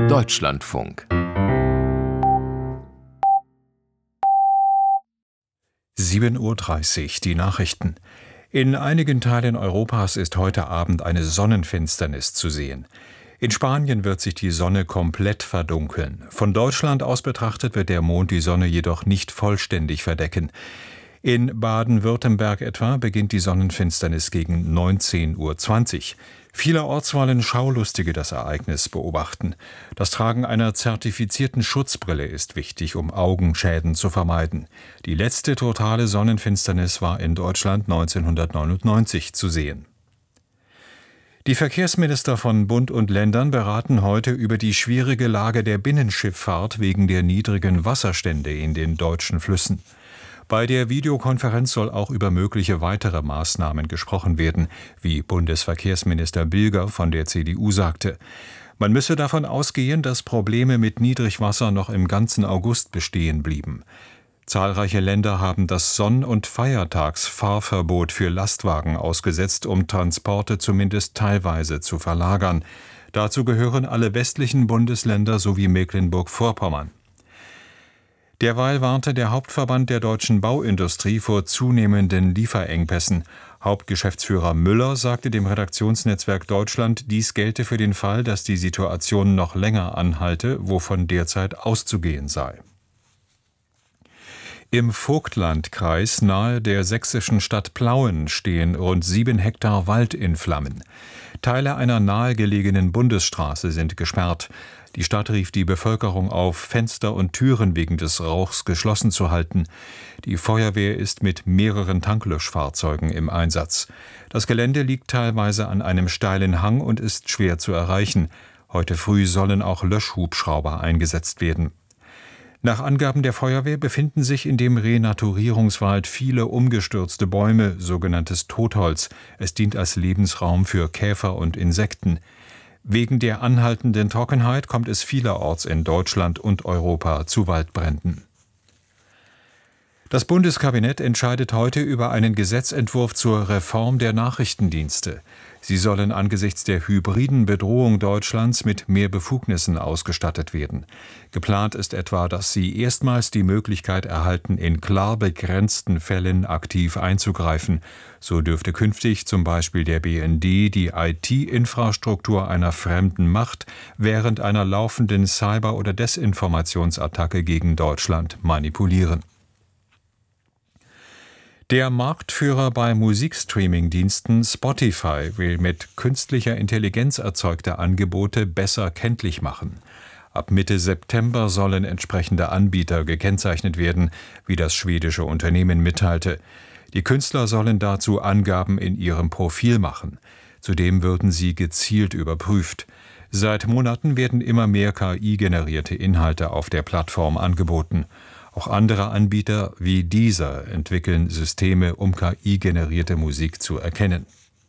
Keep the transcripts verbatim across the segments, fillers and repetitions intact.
Deutschlandfunk. sieben Uhr dreißig, die Nachrichten. In einigen Teilen Europas ist heute Abend eine Sonnenfinsternis zu sehen. In Spanien wird sich die Sonne komplett verdunkeln. Von Deutschland aus betrachtet wird der Mond die Sonne jedoch nicht vollständig verdecken. In Baden-Württemberg etwa beginnt die Sonnenfinsternis gegen neunzehn Uhr zwanzig. Vielerorts wollen Schaulustige das Ereignis beobachten. Das Tragen einer zertifizierten Schutzbrille ist wichtig, um Augenschäden zu vermeiden. Die letzte totale Sonnenfinsternis war in Deutschland neunzehnhundertneunundneunzig zu sehen. Die Verkehrsminister von Bund und Ländern beraten heute über die schwierige Lage der Binnenschifffahrt wegen der niedrigen Wasserstände in den deutschen Flüssen. Bei der Videokonferenz soll auch über mögliche weitere Maßnahmen gesprochen werden, wie Bundesverkehrsminister Bilger von der C D U sagte. Man müsse davon ausgehen, dass Probleme mit Niedrigwasser noch im ganzen August bestehen blieben. Zahlreiche Länder haben das Sonn- und Feiertagsfahrverbot für Lastwagen ausgesetzt, um Transporte zumindest teilweise zu verlagern. Dazu gehören alle westlichen Bundesländer sowie Mecklenburg-Vorpommern. Derweil warnte der Hauptverband der deutschen Bauindustrie vor zunehmenden Lieferengpässen. Hauptgeschäftsführer Müller sagte dem Redaktionsnetzwerk Deutschland, dies gelte für den Fall, dass die Situation noch länger anhalte, wovon derzeit auszugehen sei. Im Vogtlandkreis nahe der sächsischen Stadt Plauen stehen rund sieben Hektar Wald in Flammen. Teile einer nahegelegenen Bundesstraße sind gesperrt. Die Stadt rief die Bevölkerung auf, Fenster und Türen wegen des Rauchs geschlossen zu halten. Die Feuerwehr ist mit mehreren Tanklöschfahrzeugen im Einsatz. Das Gelände liegt teilweise an einem steilen Hang und ist schwer zu erreichen. Heute früh sollen auch Löschhubschrauber eingesetzt werden. Nach Angaben der Feuerwehr befinden sich in dem Renaturierungswald viele umgestürzte Bäume, sogenanntes Totholz. Es dient als Lebensraum für Käfer und Insekten. Wegen der anhaltenden Trockenheit kommt es vielerorts in Deutschland und Europa zu Waldbränden. Das Bundeskabinett entscheidet heute über einen Gesetzentwurf zur Reform der Nachrichtendienste. Sie sollen angesichts der hybriden Bedrohung Deutschlands mit mehr Befugnissen ausgestattet werden. Geplant ist etwa, dass sie erstmals die Möglichkeit erhalten, in klar begrenzten Fällen aktiv einzugreifen. So dürfte künftig zum Beispiel der B N D die I T-Infrastruktur einer fremden Macht während einer laufenden Cyber- oder Desinformationsattacke gegen Deutschland manipulieren. Der Marktführer bei Musikstreaming-Diensten Spotify will mit künstlicher Intelligenz erzeugte Angebote besser kenntlich machen. Ab Mitte September sollen entsprechende Anbieter gekennzeichnet werden, wie das schwedische Unternehmen mitteilte. Die Künstler sollen dazu Angaben in ihrem Profil machen. Zudem würden sie gezielt überprüft. Seit Monaten werden immer mehr K I-generierte Inhalte auf der Plattform angeboten. Auch andere Anbieter wie dieser entwickeln Systeme, um K I-generierte Musik zu erkennen.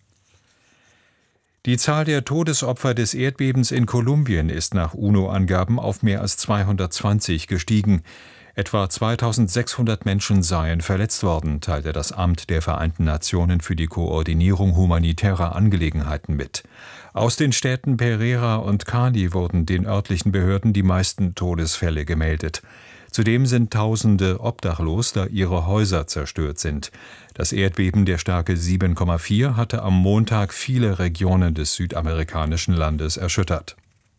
Die Zahl der Todesopfer des Erdbebens in Kolumbien ist nach UNO-Angaben auf mehr als zweihundertzwanzig gestiegen. Etwa zweitausendsechshundert Menschen seien verletzt worden, teilte das Amt der Vereinten Nationen für die Koordinierung humanitärer Angelegenheiten mit. Aus den Städten Pereira und Cali wurden den örtlichen Behörden die meisten Todesfälle gemeldet. Zudem sind Tausende obdachlos, da ihre Häuser zerstört sind. Das Erdbeben der Stärke sieben Komma vier hatte am Montag viele Regionen des südamerikanischen Landes erschüttert.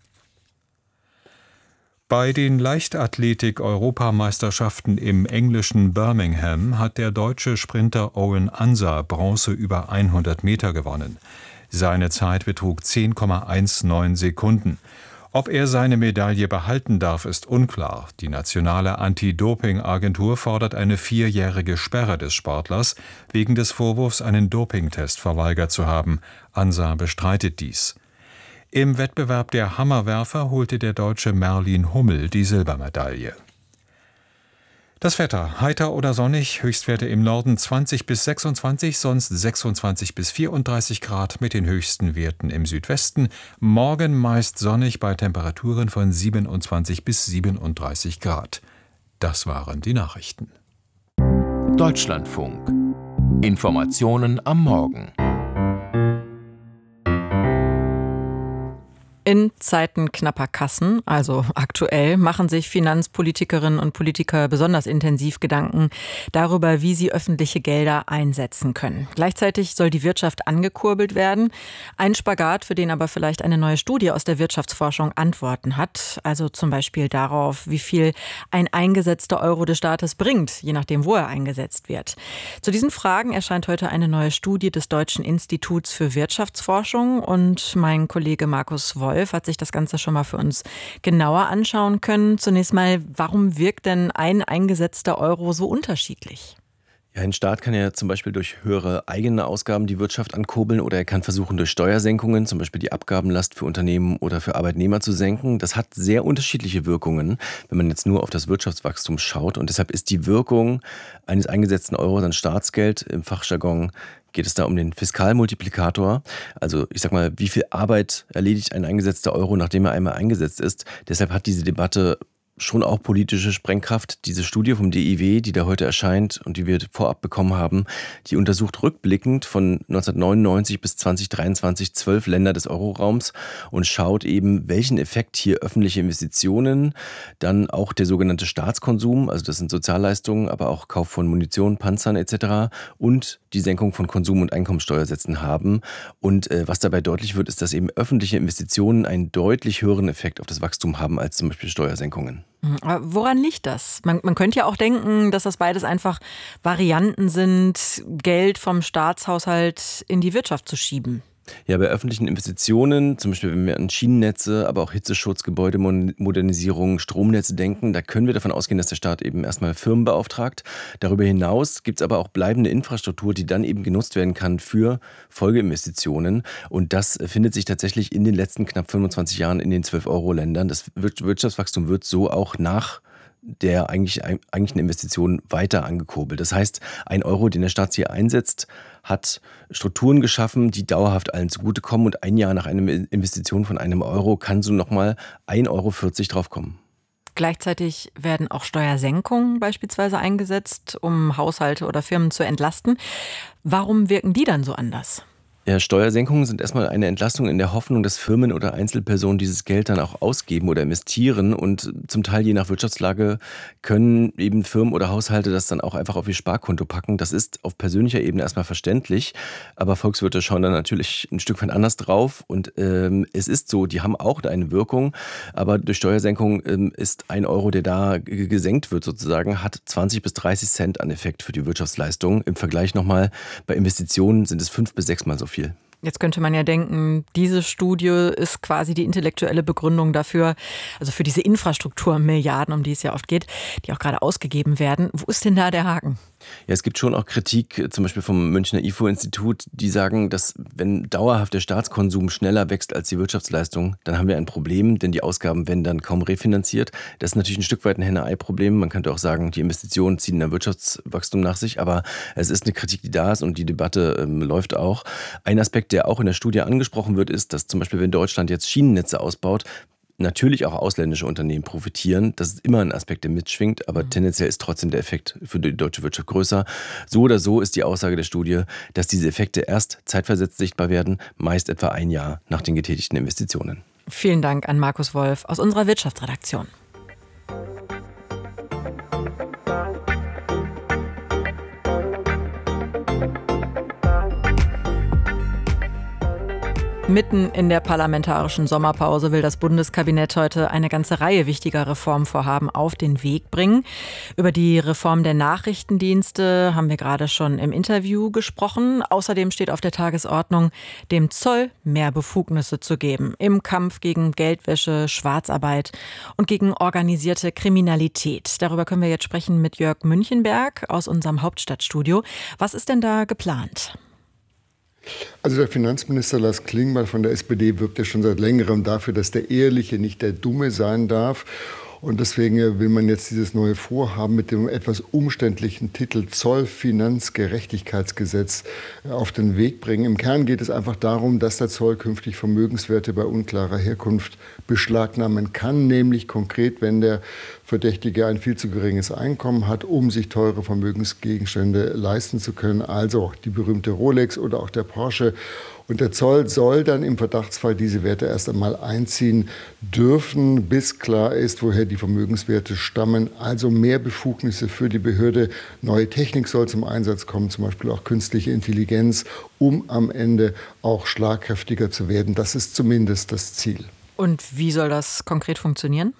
Bei den Leichtathletik-Europameisterschaften im englischen Birmingham hat der deutsche Sprinter Owen Ansa Bronze über hundert Meter gewonnen. Seine Zeit betrug zehn Komma neunzehn Sekunden. Ob er seine Medaille behalten darf, ist unklar. Die nationale Anti-Doping-Agentur fordert eine vierjährige Sperre des Sportlers wegen des Vorwurfs, einen Dopingtest verweigert zu haben. Ansa bestreitet dies. Im Wettbewerb der Hammerwerfer holte der Deutsche Merlin Hummel die Silbermedaille. Das Wetter: heiter oder sonnig, Höchstwerte im Norden zwanzig bis sechsundzwanzig, sonst sechsundzwanzig bis vierunddreißig Grad mit den höchsten Werten im Südwesten. Morgen meist sonnig bei Temperaturen von siebenundzwanzig bis siebenunddreißig Grad. Das waren die Nachrichten. Deutschlandfunk. Informationen am Morgen. In Zeiten knapper Kassen, also aktuell, machen sich Finanzpolitikerinnen und Politiker besonders intensiv Gedanken darüber, wie sie öffentliche Gelder einsetzen können. Gleichzeitig soll die Wirtschaft angekurbelt werden. Ein Spagat, für den aber vielleicht eine neue Studie aus der Wirtschaftsforschung Antworten hat. Also zum Beispiel darauf, wie viel ein eingesetzter Euro des Staates bringt, je nachdem, wo er eingesetzt wird. Zu diesen Fragen erscheint heute eine neue Studie des Deutschen Instituts für Wirtschaftsforschung und mein Kollege Markus Wolf hat sich das Ganze schon mal für uns genauer anschauen können. Zunächst mal, warum wirkt denn ein eingesetzter Euro so unterschiedlich? Ja, ein Staat kann ja zum Beispiel durch höhere eigene Ausgaben die Wirtschaft ankurbeln oder er kann versuchen, durch Steuersenkungen, zum Beispiel die Abgabenlast für Unternehmen oder für Arbeitnehmer zu senken. Das hat sehr unterschiedliche Wirkungen, wenn man jetzt nur auf das Wirtschaftswachstum schaut. Und deshalb ist die Wirkung eines eingesetzten Euros an Staatsgeld, im Fachjargon geht es da um den Fiskalmultiplikator. Also ich sag mal, wie viel Arbeit erledigt ein eingesetzter Euro, nachdem er einmal eingesetzt ist. Deshalb hat diese Debatte schon auch politische Sprengkraft. Diese Studie vom D I W, die da heute erscheint und die wir vorab bekommen haben, die untersucht rückblickend von neunzehnhundertneunundneunzig bis zweitausenddreiundzwanzig zwölf Länder des Euroraums und schaut eben, welchen Effekt hier öffentliche Investitionen, dann auch der sogenannte Staatskonsum, also das sind Sozialleistungen, aber auch Kauf von Munition, Panzern et cetera und die Senkung von Konsum- und Einkommensteuersätzen haben. Und äh, was dabei deutlich wird, ist, dass eben öffentliche Investitionen einen deutlich höheren Effekt auf das Wachstum haben als zum Beispiel Steuersenkungen. Aber woran liegt das? Man, man könnte ja auch denken, dass das beides einfach Varianten sind, Geld vom Staatshaushalt in die Wirtschaft zu schieben. Ja, bei öffentlichen Investitionen, zum Beispiel wenn wir an Schienennetze, aber auch Hitzeschutz, Gebäudemodernisierung, Stromnetze denken, da können wir davon ausgehen, dass der Staat eben erstmal Firmen beauftragt. Darüber hinaus gibt es aber auch bleibende Infrastruktur, die dann eben genutzt werden kann für Folgeinvestitionen. Und das findet sich tatsächlich in den letzten knapp fünfundzwanzig Jahren in den zwölf-Euro-Ländern. Das Wirtschaftswachstum wird so auch nach der eigentlich, eigentlichen Investition weiter angekurbelt. Das heißt, ein Euro, den der Staat hier einsetzt, hat Strukturen geschaffen, die dauerhaft allen zugutekommen und ein Jahr nach einer Investition von einem Euro kann so nochmal ein Euro vierzig draufkommen. Gleichzeitig werden auch Steuersenkungen beispielsweise eingesetzt, um Haushalte oder Firmen zu entlasten. Warum wirken die dann so anders? Ja, Steuersenkungen sind erstmal eine Entlastung in der Hoffnung, dass Firmen oder Einzelpersonen dieses Geld dann auch ausgeben oder investieren. Und zum Teil, je nach Wirtschaftslage, können eben Firmen oder Haushalte das dann auch einfach auf ihr Sparkonto packen. Das ist auf persönlicher Ebene erstmal verständlich. Aber Volkswirte schauen dann natürlich ein Stück weit anders drauf. Und ähm, es ist so, die haben auch eine Wirkung. Aber durch Steuersenkung ähm, ist ein Euro, der da g- gesenkt wird sozusagen, hat zwanzig bis dreißig Cent an Effekt für die Wirtschaftsleistung. Im Vergleich nochmal, bei Investitionen sind es fünf bis sechs Mal so viel. Jetzt könnte man ja denken, diese Studie ist quasi die intellektuelle Begründung dafür, also für diese Infrastrukturmilliarden, um die es ja oft geht, die auch gerade ausgegeben werden. Wo ist denn da der Haken? Ja, es gibt schon auch Kritik, zum Beispiel vom Münchner I F O-Institut, die sagen, dass wenn dauerhaft der Staatskonsum schneller wächst als die Wirtschaftsleistung, dann haben wir ein Problem, denn die Ausgaben werden dann kaum refinanziert. Das ist natürlich ein Stück weit ein Henne-Ei-Problem. Man könnte auch sagen, die Investitionen ziehen ein Wirtschaftswachstum nach sich, aber es ist eine Kritik, die da ist und die Debatte ähm, läuft auch. Ein Aspekt, der auch in der Studie angesprochen wird, ist, dass zum Beispiel, wenn Deutschland jetzt Schienennetze ausbaut, natürlich auch ausländische Unternehmen profitieren. Das ist immer ein Aspekt, der mitschwingt, aber mhm. tendenziell ist trotzdem der Effekt für die deutsche Wirtschaft größer. So oder so ist die Aussage der Studie, dass diese Effekte erst zeitversetzt sichtbar werden, meist etwa ein Jahr nach den getätigten Investitionen. Vielen Dank an Markus Wolf aus unserer Wirtschaftsredaktion. Mitten in der parlamentarischen Sommerpause will das Bundeskabinett heute eine ganze Reihe wichtiger Reformvorhaben auf den Weg bringen. Über die Reform der Nachrichtendienste haben wir gerade schon im Interview gesprochen. Außerdem steht auf der Tagesordnung, dem Zoll mehr Befugnisse zu geben im Kampf gegen Geldwäsche, Schwarzarbeit und gegen organisierte Kriminalität. Darüber können wir jetzt sprechen mit Jörg Münchenberg aus unserem Hauptstadtstudio. Was ist denn da geplant? Also der Finanzminister Lars Klingbeil von der S P D wirbt ja schon seit längerem dafür, dass der Ehrliche nicht der Dumme sein darf. Und deswegen will man jetzt dieses neue Vorhaben mit dem etwas umständlichen Titel Zollfinanzgerechtigkeitsgesetz auf den Weg bringen. Im Kern geht es einfach darum, dass der Zoll künftig Vermögenswerte bei unklarer Herkunft beschlagnahmen kann, nämlich konkret, wenn der Verdächtige ein viel zu geringes Einkommen hat, um sich teure Vermögensgegenstände leisten zu können, also die berühmte Rolex oder auch der Porsche. Und der Zoll soll dann im Verdachtsfall diese Werte erst einmal einziehen dürfen, bis klar ist, woher die Vermögenswerte stammen. Also mehr Befugnisse für die Behörde. Neue Technik soll zum Einsatz kommen, zum Beispiel auch künstliche Intelligenz, um am Ende auch schlagkräftiger zu werden. Das ist zumindest das Ziel. Und wie soll das konkret funktionieren?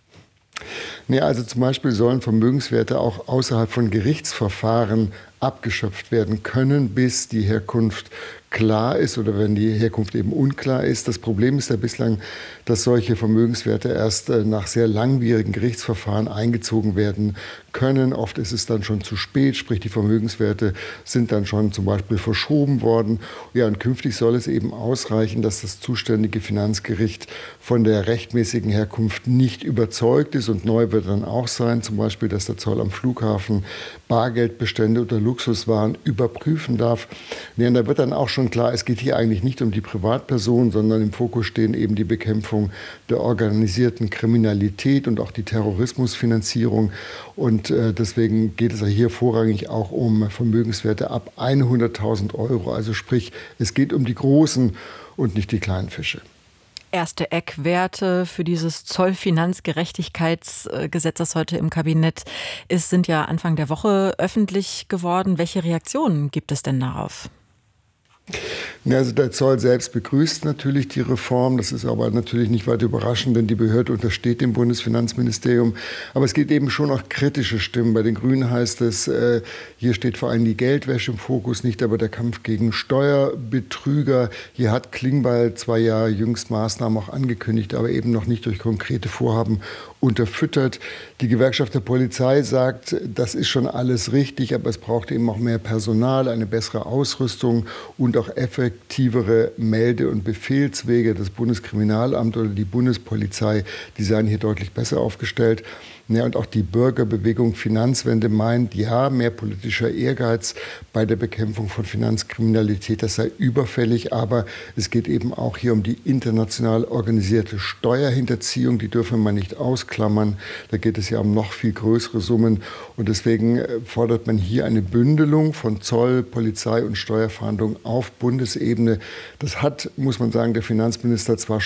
Nee, also zum Beispiel sollen Vermögenswerte auch außerhalb von Gerichtsverfahren abgeschöpft werden können, bis die Herkunft klar ist oder wenn die Herkunft eben unklar ist. Das Problem ist ja bislang, dass solche Vermögenswerte erst nach sehr langwierigen Gerichtsverfahren eingezogen werden können. Oft ist es dann schon zu spät, sprich die Vermögenswerte sind dann schon zum Beispiel verschoben worden. Ja, und künftig soll es eben ausreichen, dass das zuständige Finanzgericht von der rechtmäßigen Herkunft nicht überzeugt ist. Und neu wird dann auch sein, zum Beispiel, dass der Zoll am Flughafen Bargeldbestände oder Luxuswaren überprüfen darf. Ja, und da wird dann auch schon klar, es geht hier eigentlich nicht um die Privatperson, sondern im Fokus stehen eben die Bekämpfung der organisierten Kriminalität und auch die Terrorismusfinanzierung. Und äh, deswegen geht es ja hier vorrangig auch um Vermögenswerte ab hunderttausend Euro. Also sprich, es geht um die großen und nicht die kleinen Fische. Erste Eckwerte für dieses Zollfinanzgerechtigkeitsgesetz, das heute im Kabinett ist, sind ja Anfang der Woche öffentlich geworden. Welche Reaktionen gibt es denn darauf? Also der Zoll selbst begrüßt natürlich die Reform. Das ist aber natürlich nicht weiter überraschend, denn die Behörde untersteht dem Bundesfinanzministerium. Aber es gibt eben schon auch kritische Stimmen. Bei den Grünen heißt es, äh, hier steht vor allem die Geldwäsche im Fokus, nicht aber der Kampf gegen Steuerbetrüger. Hier hat Klingbeil zwar ja jüngst Maßnahmen auch angekündigt, aber eben noch nicht durch konkrete Vorhaben unterfüttert. Die Gewerkschaft der Polizei sagt, das ist schon alles richtig, aber es braucht eben auch mehr Personal, eine bessere Ausrüstung und auch effektivere Melde- und Befehlswege. Das Bundeskriminalamt oder die Bundespolizei, die seien hier deutlich besser aufgestellt. Ja, und auch die Bürgerbewegung Finanzwende meint, ja, mehr politischer Ehrgeiz bei der Bekämpfung von Finanzkriminalität, das sei überfällig. Aber es geht eben auch hier um die international organisierte Steuerhinterziehung. Die dürfen wir nicht ausklammern. Da geht es ja um noch viel größere Summen. Und deswegen fordert man hier eine Bündelung von Zoll, Polizei und Steuerfahndung auf Bundesebene. Das hat, muss man sagen, der Finanzminister zwar